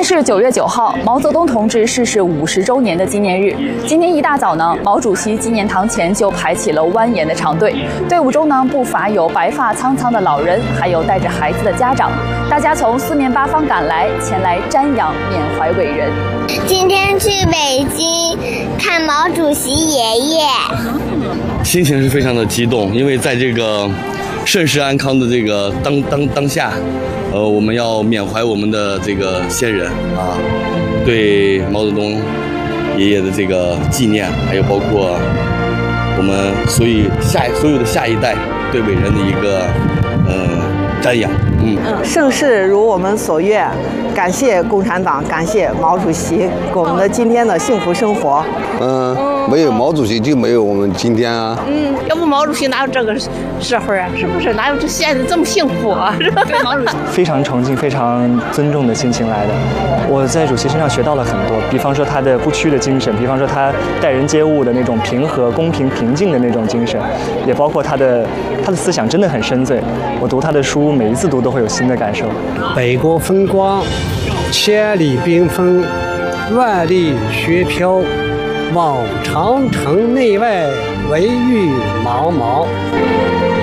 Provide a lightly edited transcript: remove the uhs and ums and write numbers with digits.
是9月9号，毛泽东同志逝世50周年的纪念日。今天一大早呢，毛主席纪念堂前就排起了蜿蜒的长队，队伍中呢不乏有白发苍苍的老人，还有带着孩子的家长。大家从四面八方赶来，前来瞻仰缅怀伟人。 今天去北京看毛主席爷爷， 心情是非常的激动，因为在这个盛世安康的这个当下，我们要缅怀我们的这个先人啊，对毛泽东爷爷的这个纪念，还有包括我们所有的下一代对伟人的一个瞻仰。 盛世如我们所愿，感谢共产党，感谢毛主席给我们的今天的幸福生活。 没有毛主席就没有我们今天啊。 要不毛主席哪有这个社会啊？是不是？哪有这现在这么幸福啊？是吧？对毛主席非常崇敬、非常尊重的心情来的。我在主席身上学到了很多，比方说他的不屈的精神，比方说他待人接物的那种平和、公平、平静的那种精神，也包括他的思想真的很深邃。我读他的书，每一次读都会有新的感受。 北国风光，千里冰封，万里雪飘，望长城内外，惟余茫茫。